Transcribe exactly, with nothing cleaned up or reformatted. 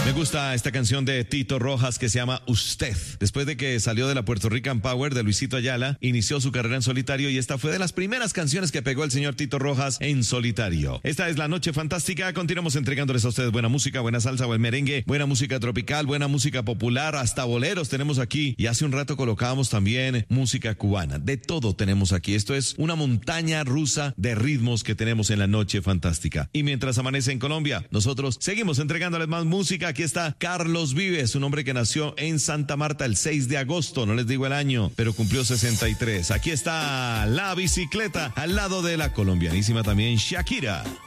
Me gusta esta canción de Tito Rojas que se llama Usted. Después de que salió de la Puerto Rican Power de Luisito Ayala, inició su carrera en solitario y esta fue de las primeras canciones que pegó el señor Tito Rojas en solitario. Esta es La Noche Fantástica. Continuamos entregándoles a ustedes buena música, buena salsa, buen merengue, buena música tropical, buena música popular, hasta boleros tenemos aquí. Y hace un rato colocábamos también música cubana. De todo tenemos aquí. Esto es una montaña rusa de ritmos que tenemos en La Noche Fantástica. Y mientras amanece en Colombia, nosotros seguimos entregándoles más música. Aquí está Carlos Vives, un hombre que nació en Santa Marta el seis de agosto, no les digo el año, pero cumplió sesenta y tres. Aquí está La Bicicleta, al lado de la colombianísima también Shakira.